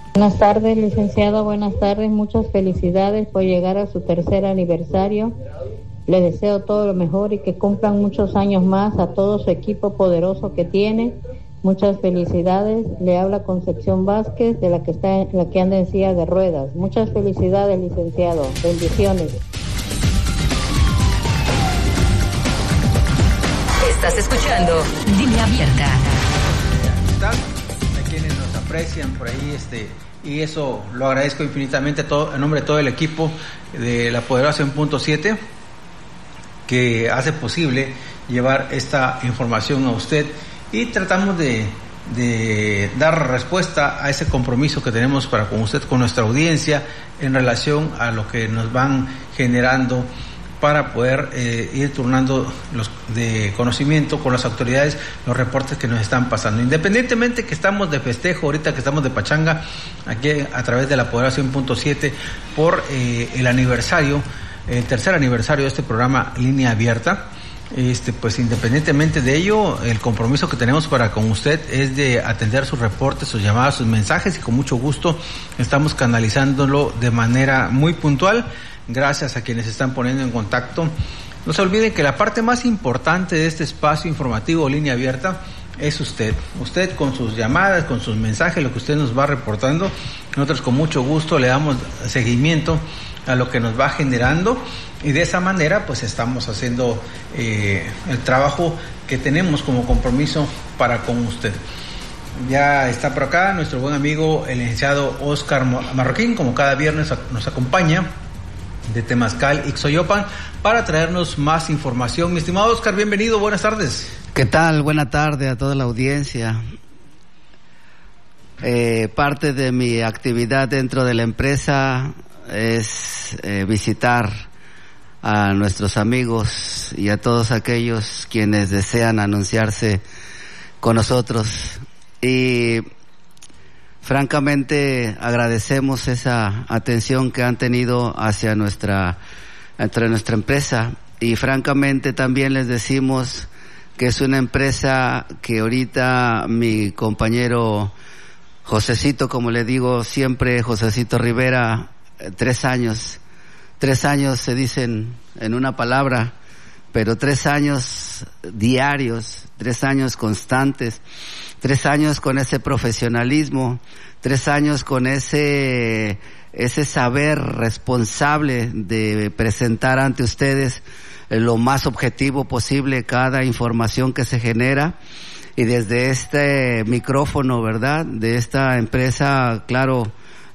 Buenas tardes, licenciado, buenas tardes, muchas felicidades por llegar a su 3er aniversario. Le deseo todo lo mejor y que cumplan muchos años más a todo su equipo poderoso que tiene. Muchas felicidades. Le habla Concepción Vázquez, de la que anda en silla de ruedas. Muchas felicidades, licenciado. Bendiciones. Estás escuchando Línea Abierta. A quienes nos aprecian por ahí, y eso lo agradezco infinitamente en nombre de todo el equipo de La Poderosa 100.7, que hace posible llevar esta información a usted, y tratamos de dar respuesta a ese compromiso que tenemos para con usted, con nuestra audiencia, en relación a lo que nos van generando para poder ir turnando los de conocimiento con las autoridades los reportes que nos están pasando. Independientemente que estamos de festejo, ahorita que estamos de pachanga, aquí a través de La Poderosa 100.7 por el aniversario, el 3er aniversario de este programa Línea Abierta, pues independientemente de ello, el compromiso que tenemos para con usted es de atender sus reportes, sus llamadas, sus mensajes, y con mucho gusto estamos canalizándolo de manera muy puntual. Gracias a quienes se están poniendo en contacto. No se olviden que la parte más importante de este espacio informativo Línea Abierta es usted. Usted con sus llamadas, con sus mensajes, lo que usted nos va reportando. Nosotros con mucho gusto le damos seguimiento a lo que nos va generando, y de esa manera pues estamos haciendo el trabajo que tenemos como compromiso para con usted. Ya está por acá nuestro buen amigo el licenciado Oscar Marroquín, como cada viernes nos acompaña de Temazcal, Ixoyopan, para traernos más información. Mi estimado Oscar, bienvenido, buenas tardes. ¿Qué tal? Buena tarde a toda la audiencia. Parte de mi actividad dentro de la empresa es visitar a nuestros amigos y a todos aquellos quienes desean anunciarse con nosotros, y francamente agradecemos esa atención que han tenido hacia nuestra empresa, y francamente también les decimos que es una empresa que ahorita mi compañero Josecito, como le digo siempre, Josecito Rivera, 3 años se dicen en una palabra, pero 3 años diarios, 3 años constantes, 3 años con ese profesionalismo, 3 años con ese saber responsable de presentar ante ustedes lo más objetivo posible cada información que se genera. Y desde este micrófono, ¿verdad?, de esta empresa, claro,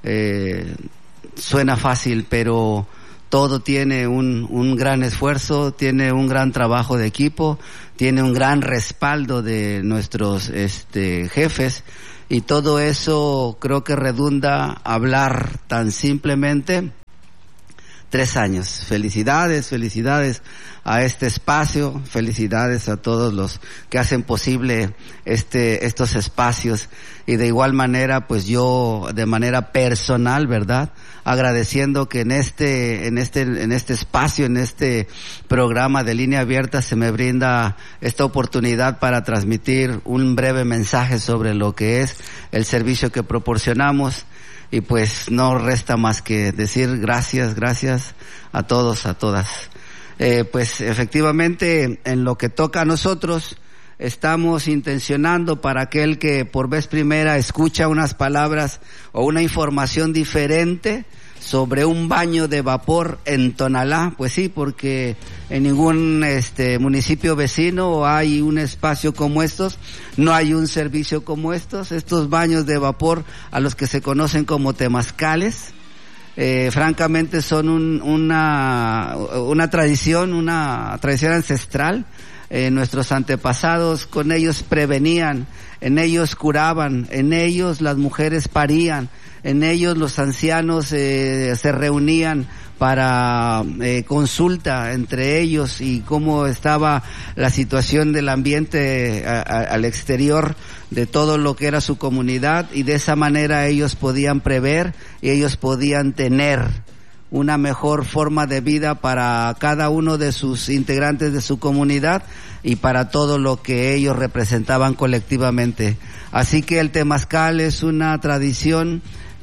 suena fácil, pero todo tiene un gran esfuerzo, tiene un gran trabajo de equipo, tiene un gran respaldo de nuestros jefes, y todo eso creo que redunda hablar tan simplemente. 3 años. Felicidades a este espacio, felicidades a todos los que hacen posible estos espacios, y de igual manera pues yo de manera personal, ¿verdad?, agradeciendo que en este espacio, en este programa de Línea Abierta se me brinda esta oportunidad para transmitir un breve mensaje sobre lo que es el servicio que proporcionamos. Y pues no resta más que decir gracias a todos, a todas. Pues efectivamente, en lo que toca a nosotros, estamos intencionando para aquel que por vez primera escucha unas palabras o una información diferente sobre un baño de vapor en Tonalá. Pues sí, porque en ningún municipio vecino hay un espacio como estos, no hay un servicio como estos baños de vapor a los que se conocen como temazcales. Francamente son una tradición ancestral. Nuestros antepasados con ellos prevenían, en ellos curaban, en ellos las mujeres parían, en ellos los ancianos se reunían para consulta entre ellos y cómo estaba la situación del ambiente al exterior de todo lo que era su comunidad, y de esa manera ellos podían prever y ellos podían tener una mejor forma de vida para cada uno de sus integrantes de su comunidad y para todo lo que ellos representaban colectivamente. Así que el temazcal es una tradición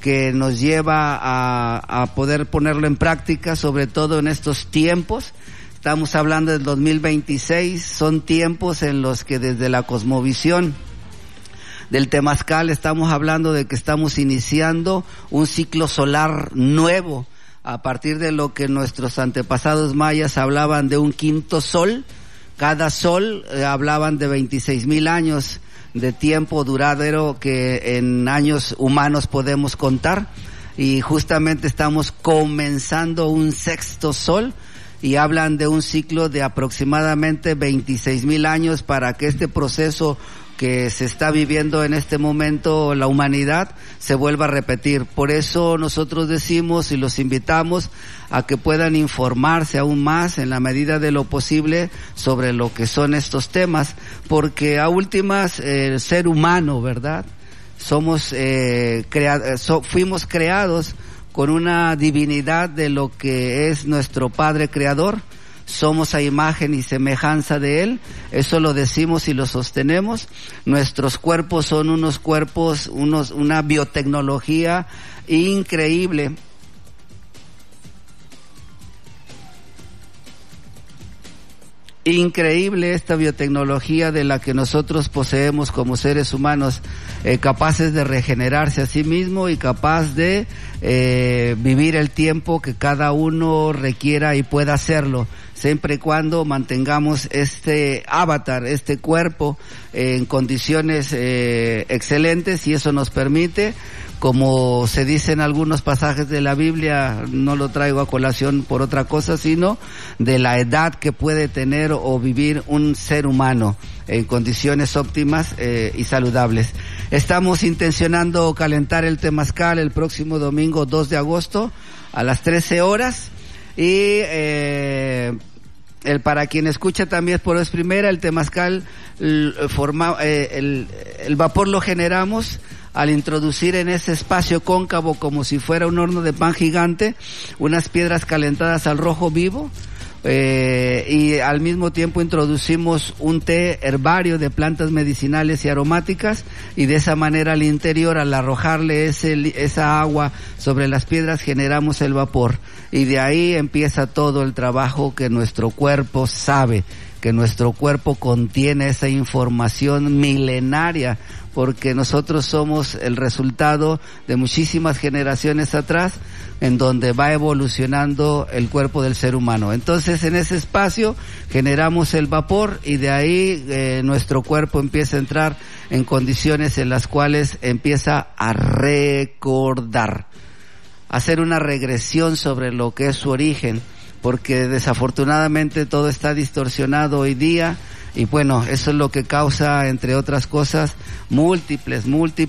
que nos lleva a poder ponerlo en práctica, sobre todo en estos tiempos. Estamos hablando del 2026, son tiempos en los que desde la cosmovisión del Temazcal estamos hablando de que estamos iniciando un ciclo solar nuevo, a partir de lo que nuestros antepasados mayas hablaban de un quinto sol. Cada sol hablaban de 26,000 años de tiempo duradero que en años humanos podemos contar, y justamente estamos comenzando un sexto sol y hablan de un ciclo de aproximadamente 26,000 años para que este proceso que se está viviendo en este momento la humanidad se vuelva a repetir. Por eso nosotros decimos y los invitamos a que puedan informarse aún más en la medida de lo posible sobre lo que son estos temas, porque a últimas el ser humano, ¿verdad? Fuimos creados con una divinidad de lo que es nuestro Padre Creador. Somos a imagen y semejanza de Él, eso lo decimos y lo sostenemos. Nuestros cuerpos son una biotecnología increíble. Increíble esta biotecnología de la que nosotros poseemos como seres humanos, capaces de regenerarse a sí mismo y capaz de vivir el tiempo que cada uno requiera y pueda hacerlo, siempre y cuando mantengamos este avatar, este cuerpo en condiciones excelentes, y eso nos permite, como se dice en algunos pasajes de la Biblia, no lo traigo a colación por otra cosa, sino de la edad que puede tener o vivir un ser humano en condiciones óptimas y saludables. Estamos intencionando calentar el Temazcal el próximo domingo 2 de agosto a las 13 horas y para quien escucha también por vez primera, el Temazcal, el vapor lo generamos al introducir en ese espacio cóncavo, como si fuera un horno de pan gigante, unas piedras calentadas al rojo vivo, y al mismo tiempo introducimos un té herbario de plantas medicinales y aromáticas, y de esa manera al interior, al arrojarle esa agua sobre las piedras, generamos el vapor, y de ahí empieza todo el trabajo que nuestro cuerpo sabe, que nuestro cuerpo contiene esa información milenaria, porque nosotros somos el resultado de muchísimas generaciones atrás, en donde va evolucionando el cuerpo del ser humano. Entonces, en ese espacio generamos el vapor, y de ahí nuestro cuerpo empieza a entrar en condiciones en las cuales empieza a recordar, hacer una regresión sobre lo que es su origen, porque desafortunadamente todo está distorsionado hoy día. Y bueno, eso es lo que causa, entre otras cosas, múltiples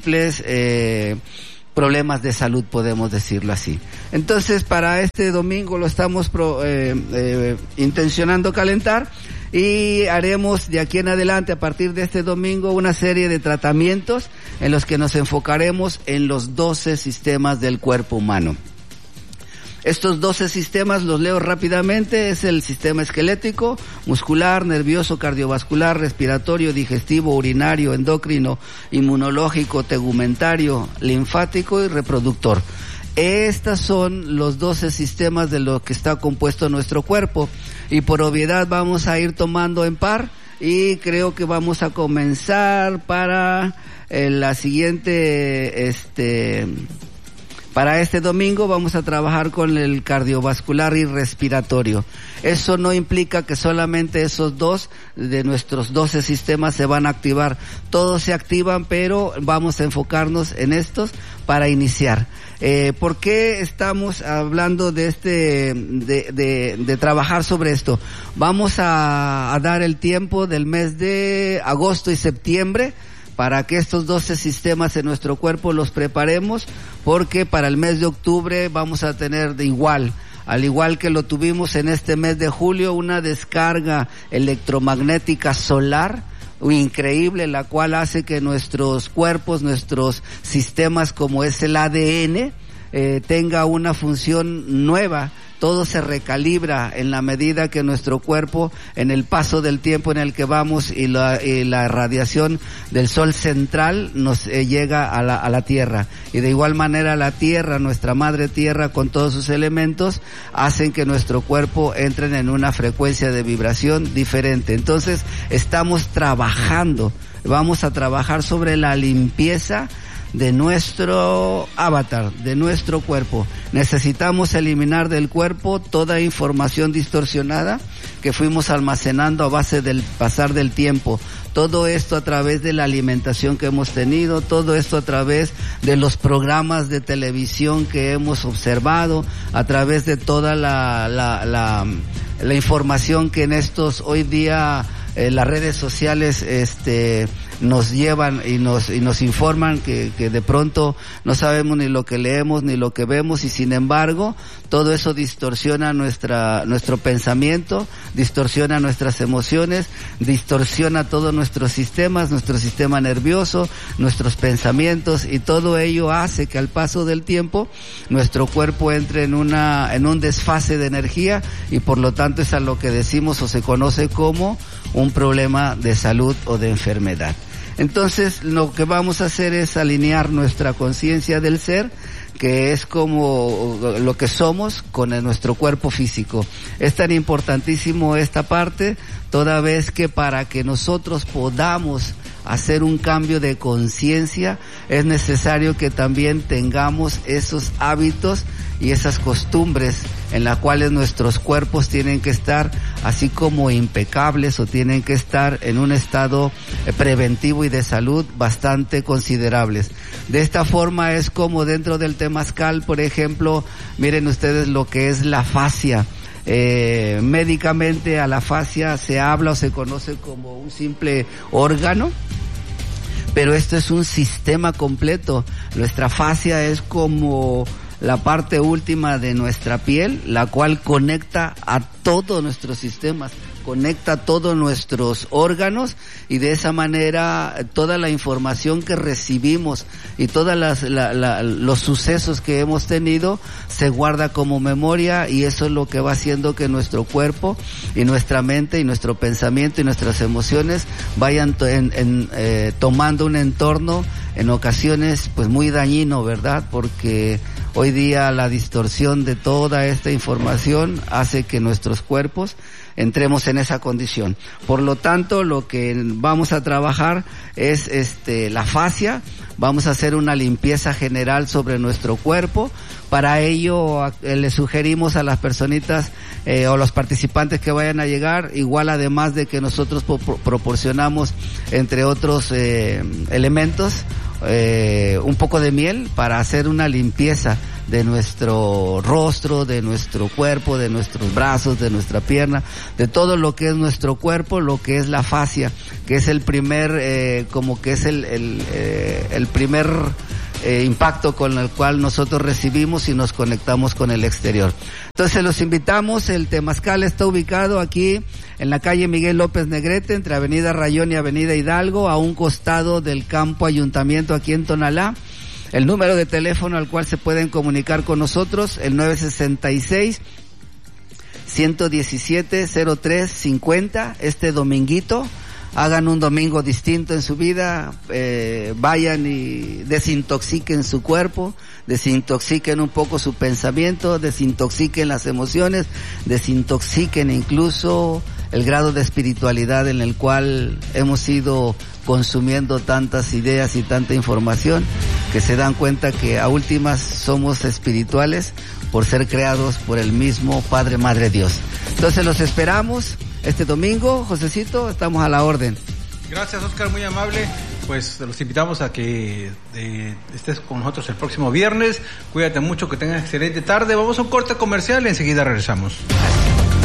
problemas de salud, podemos decirlo así. Entonces, para este domingo lo estamos intencionando calentar, y haremos de aquí en adelante, a partir de este domingo, una serie de tratamientos en los que nos enfocaremos en los 12 sistemas del cuerpo humano. Estos 12 sistemas los leo rápidamente: es el sistema esquelético, muscular, nervioso, cardiovascular, respiratorio, digestivo, urinario, endocrino, inmunológico, tegumentario, linfático y reproductor. Estos son los 12 sistemas de lo que está compuesto nuestro cuerpo, y por obviedad vamos a ir tomando en par, y creo que vamos a comenzar para la siguiente, para este domingo vamos a trabajar con el cardiovascular y respiratorio. Eso no implica que solamente esos dos de nuestros 12 sistemas se van a activar. Todos se activan, pero vamos a enfocarnos en estos para iniciar. ¿Por qué estamos hablando de de trabajar sobre esto? Vamos a dar el tiempo del mes de agosto y septiembre para que estos 12 sistemas en nuestro cuerpo los preparemos, porque para el mes de octubre vamos a tener al igual que lo tuvimos en este mes de julio, una descarga electromagnética solar increíble, la cual hace que nuestros cuerpos, nuestros sistemas, como es el ADN, tenga una función nueva, todo se recalibra en la medida que nuestro cuerpo, en el paso del tiempo en el que vamos y la radiación del sol central nos llega a la Tierra. Y de igual manera la Tierra, nuestra madre Tierra con todos sus elementos, hacen que nuestro cuerpo entre en una frecuencia de vibración diferente. Entonces estamos trabajando, vamos a trabajar sobre la limpieza de nuestro avatar, de nuestro cuerpo. Necesitamos eliminar del cuerpo toda información distorsionada que fuimos almacenando a base del pasar del tiempo. Todo esto a través de la alimentación que hemos tenido, todo esto a través de los programas de televisión que hemos observado, a través de toda la información que en estos hoy día las redes sociales nos llevan y nos informan que de pronto no sabemos ni lo que leemos ni lo que vemos, y sin embargo todo eso distorsiona nuestro pensamiento, distorsiona nuestras emociones, distorsiona todos nuestros sistemas, nuestro sistema nervioso, nuestros pensamientos, y todo ello hace que al paso del tiempo nuestro cuerpo entre en un desfase de energía, y por lo tanto es a lo que decimos o se conoce como un problema de salud o de enfermedad. Entonces lo que vamos a hacer es alinear nuestra conciencia del ser, que es como lo que somos, con nuestro cuerpo físico. Es tan importantísimo esta parte, toda vez que para que nosotros podamos hacer un cambio de conciencia es necesario que también tengamos esos hábitos y esas costumbres en las cuales nuestros cuerpos tienen que estar así como impecables, o tienen que estar en un estado preventivo y de salud bastante considerables. De esta forma es como dentro del temazcal, por ejemplo, miren ustedes lo que es la fascia. Médicamente a la fascia se habla o se conoce como un simple órgano, pero esto es un sistema completo. Nuestra fascia es como la parte última de nuestra piel, la cual conecta a todos nuestros sistemas, conecta todos nuestros órganos, y de esa manera toda la información que recibimos y todos los sucesos que hemos tenido se guarda como memoria, y eso es lo que va haciendo que nuestro cuerpo y nuestra mente y nuestro pensamiento y nuestras emociones vayan tomando un entorno en ocasiones pues muy dañino, ¿verdad? Porque hoy día la distorsión de toda esta información hace que nuestros cuerpos entremos en esa condición. Por lo tanto, lo que vamos a trabajar es la fascia. Vamos a hacer una limpieza general sobre nuestro cuerpo. Para ello le sugerimos a las personitas o los participantes que vayan a llegar, igual además de que nosotros proporcionamos entre otros elementos, un poco de miel para hacer una limpieza de nuestro rostro, de nuestro cuerpo, de nuestros brazos, de nuestra pierna, de todo lo que es nuestro cuerpo, lo que es la fascia, que es el primer, como que es el primer impacto con el cual nosotros recibimos y nos conectamos con el exterior. Entonces los invitamos. El temazcal está ubicado aquí en la calle Miguel López Negrete, entre Avenida Rayón y Avenida Hidalgo, a un costado del campo Ayuntamiento aquí en Tonalá. El número de teléfono al cual se pueden comunicar con nosotros, el 966-117-0350, este dominguito. Hagan un domingo distinto en su vida, vayan y desintoxiquen su cuerpo, desintoxiquen un poco su pensamiento, desintoxiquen las emociones, desintoxiquen incluso el grado de espiritualidad en el cual hemos ido consumiendo tantas ideas y tanta información, que se dan cuenta que a últimas somos espirituales por ser creados por el mismo Padre, Madre, Dios. Entonces los esperamos este domingo. Josecito, estamos a la orden. Gracias, Oscar, muy amable. Pues los invitamos a que estés con nosotros el próximo viernes. Cuídate mucho, que tengas excelente tarde. Vamos a un corte comercial y enseguida regresamos.